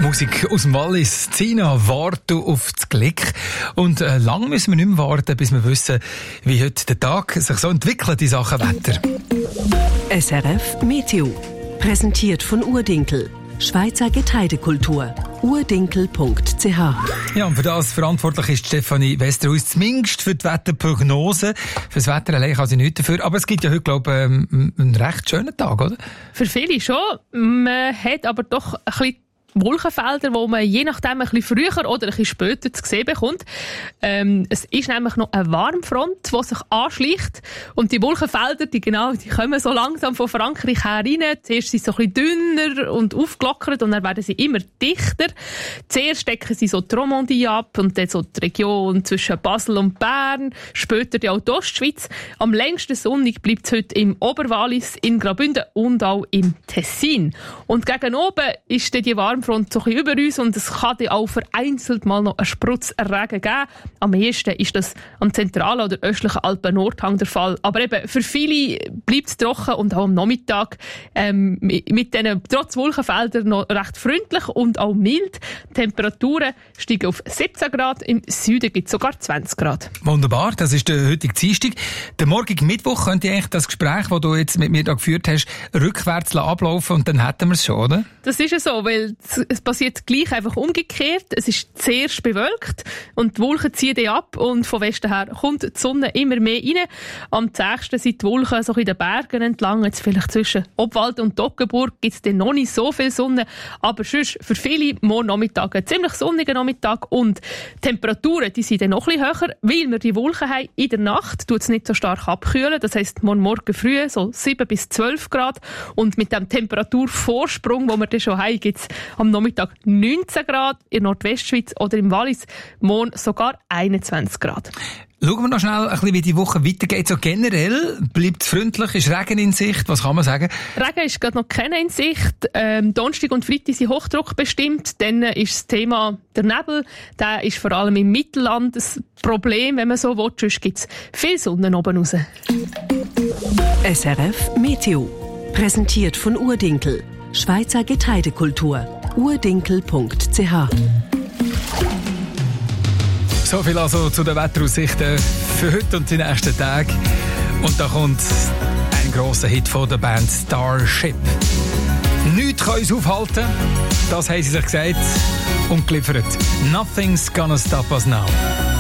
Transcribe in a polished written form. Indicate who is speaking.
Speaker 1: Musik aus dem Wallis. Zina, warte auf das Glück. Und lang müssen wir nicht mehr warten, bis wir wissen, wie heute der Tag sich so entwickelt in Sachen Wetter.
Speaker 2: SRF Meteo. Präsentiert von Urdinkel. Schweizer Getreidekultur. urdinkel.ch.
Speaker 1: Ja, und für das verantwortlich ist Stefanie Westerhuis, zumindest für die Wetterprognose. Für das Wetter allein kann sie nichts dafür. Aber es gibt ja heute, glaube ich, einen recht schönen Tag, oder?
Speaker 3: Für viele schon. Man hat aber doch ein bisschen Wolkenfelder, wo man je nachdem ein bisschen früher oder ein bisschen später zu sehen bekommt. Es ist nämlich noch eine Warmfront, die sich anschleicht. Und die Wolkenfelder, die kommen so langsam von Frankreich her rein. Zuerst sind sie so ein bisschen dünner und aufgelockert und dann werden sie immer dichter. Zuerst decken sie so die Romandie ab und dann so die Region zwischen Basel und Bern. Später die Ostschweiz. Am längsten sonnig bleibt es heute im Oberwallis, in Graubünden und auch im Tessin. Und gegen oben ist dann die Warmfront so ein bisschen über uns und es kann dann auch vereinzelt mal noch einen Sprutz Regen geben. Am ehesten ist das am zentralen oder östlichen Alpen-Nordhang der Fall. Aber eben, für viele bleibt es trocken und auch am Nachmittag mit diesen trotz Wolkenfeldern noch recht freundlich und auch mild. Die Temperaturen steigen auf 17 Grad, im Süden gibt es sogar 20 Grad.
Speaker 1: Wunderbar, das ist der heutige Dienstag. Der morgige Mittwoch könnte eigentlich das Gespräch, das du jetzt mit mir da geführt hast, rückwärts ablaufen und dann hätten wir es schon, oder?
Speaker 3: Das ist ja so, weil es passiert gleich einfach umgekehrt. Es ist zuerst bewölkt und die Wolken ziehen dann ab und von Westen her kommt die Sonne immer mehr rein. Am zächsten sind die Wolken so in den Bergen entlang. Jetzt vielleicht zwischen Obwalden und Toggenburg gibt es dann noch nicht so viel Sonne. Aber sonst für viele morgen Nachmittag ein ziemlich sonniger Nachmittag und die Temperaturen, die sind dann noch ein bisschen höher, weil wir die Wolken haben. In der Nacht tut es nicht so stark abkühlen. Das heisst, morgen früh so 7 bis 12 Grad und mit dem Temperaturvorsprung, den wir dann schon haben, gibt es am Nachmittag 19 Grad, in der Nordwestschweiz oder im Wallis, morgen sogar 21 Grad.
Speaker 1: Schauen wir noch schnell ein bisschen, wie die Woche weitergeht. So generell bleibt es freundlich, ist Regen in Sicht, was kann man sagen?
Speaker 3: Regen ist gerade noch keine in Sicht. Donnerstag und Freitag sind Hochdruck bestimmt. Dann ist das Thema der Nebel. Der ist vor allem im Mittelland ein Problem, wenn man so will. Sonst gibt es viel Sonne oben raus.
Speaker 2: SRF Meteo. Präsentiert von Urdinkel. Schweizer Getreidekultur. urdinkel.ch.
Speaker 1: So viel also zu den Wetteraussichten für heute und die nächsten Tage. Und da kommt ein grosser Hit von der Band Starship. Nichts kann uns aufhalten, das haben sie sich gesagt und geliefert. Nothing's gonna stop us now.